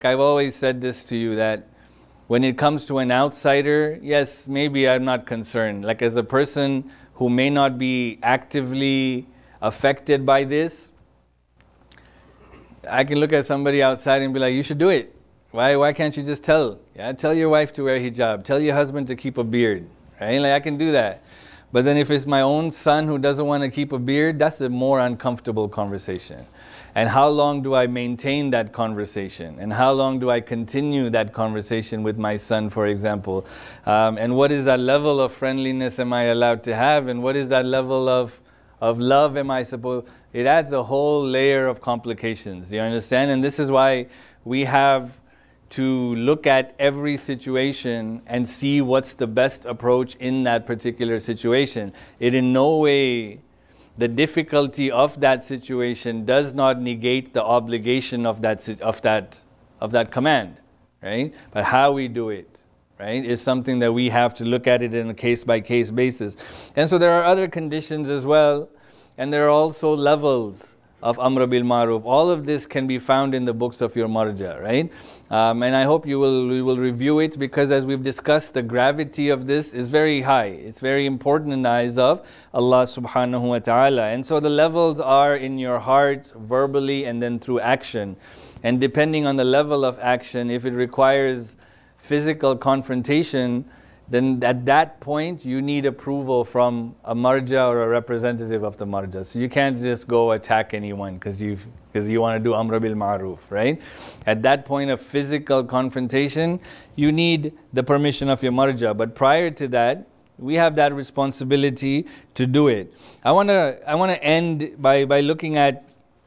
I've always said this to you, that when it comes to an outsider, yes, maybe I'm not concerned. Like as a person who may not be actively affected by this, I can look at somebody outside and be like, you should do it. Why can't you just tell? Yeah, tell your wife to wear hijab. Tell your husband to keep a beard. Right? Like I can do that. But then if it's my own son who doesn't want to keep a beard, that's a more uncomfortable conversation. And how long do I maintain that conversation? And how long do I continue that conversation with my son, for example? And what is that level of friendliness am I allowed to have? And what is that level of love am I supposed? It adds a whole layer of complications. You understand? And this is why we have to look at every situation and see what's the best approach in that particular situation. It in no way, the difficulty of that situation does not negate the obligation of that command, right? But how we do it, right, is something that we have to look at it in a case-by-case basis. And so there are other conditions as well, and there are also levels of Amr bil Ma'ruf. All of this can be found in the books of your marja, right? And I hope we will review it, because as we've discussed, the gravity of this is very high. It's very important in the eyes of Allah subhanahu wa ta'ala. And so the levels are in your heart, verbally, and then through action. And depending on the level of action, if it requires physical confrontation, then at that point you need approval from a marja or a representative of the marja. So you can't just go attack anyone because you want to do Amr bil Ma'ruf, right? At that point of physical confrontation, you need the permission of your marja. But prior to that, we have that responsibility to do it. I want to end by looking at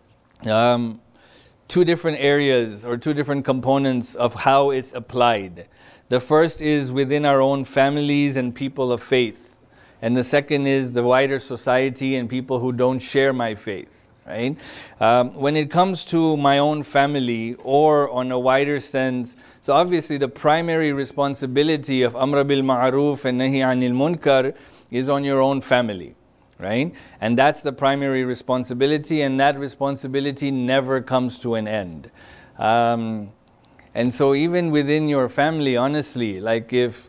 two different areas or two different components of how it's applied. The first is within our own families and people of faith. And the second is the wider society and people who don't share my faith, right? When it comes to my own family, or on a wider sense, so obviously the primary responsibility of Amr bil Ma'ruf and Nahi Anil Munkar is on your own family, right? And that's the primary responsibility, and that responsibility never comes to an end. And so even within your family, honestly, like if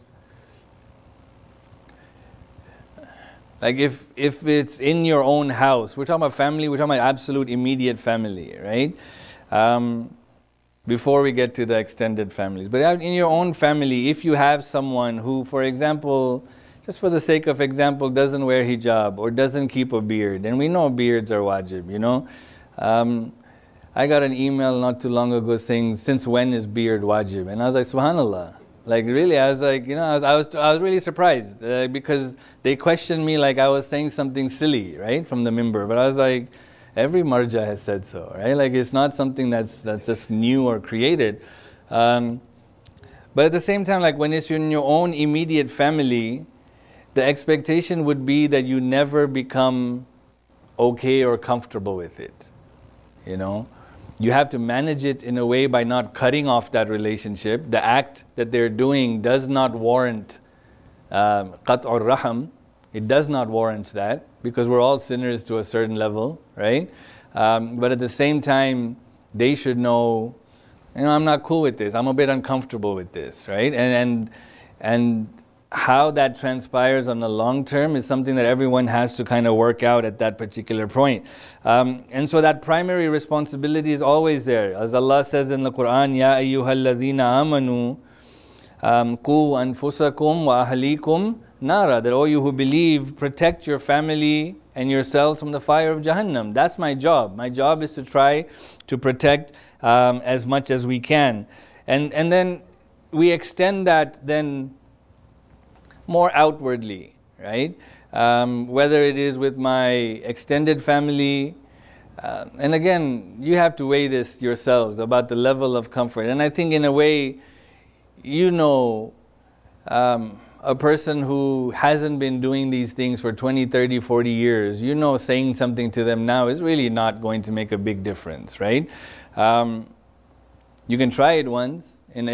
it's in your own house, we're talking about family, we're talking about absolute immediate family, right? Before we get to the extended families. But in your own family, if you have someone who, for example, just for the sake of example, doesn't wear hijab or doesn't keep a beard, and we know beards are wajib, you know. I got an email not too long ago saying, since when is beard wajib? And I was like, subhanallah. Like really, I was like, you know, I was really surprised because they questioned me like I was saying something silly, right, from the mimbar. But I was like, every marja has said so, right? Like it's not something that's just new or created. But at the same time, like when it's in your own immediate family, the expectation would be that you never become okay or comfortable with it, you know. You have to manage it in a way by not cutting off that relationship. The act that they're doing does not warrant qat'ur raham. It does not warrant that, because we're all sinners to a certain level, right? But at the same time, they should know, you know, I'm not cool with this. I'm a bit uncomfortable with this, right? And how that transpires on the long term is something that everyone has to kind of work out at that particular point. And so that primary responsibility is always there. As Allah says in the Quran, Ya ayyuhalladhina amanu qu anfusakum wa ahlikum nara, that all you who believe, protect your family and yourselves from the fire of Jahannam. That's my job. My job is to try to protect as much as we can. And then we extend that then more outwardly, right? Whether it is with my extended family, and again, you have to weigh this yourselves about the level of comfort. And I think in a way, you know, a person who hasn't been doing these things for 20, 30, 40 years, you know, saying something to them now is really not going to make a big difference, right? You can try it once in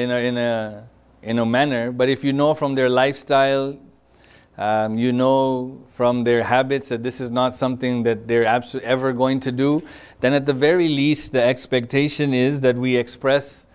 a manner, but if you know from their lifestyle, you know from their habits that this is not something that they're ever going to do, then at the very least the expectation is that we express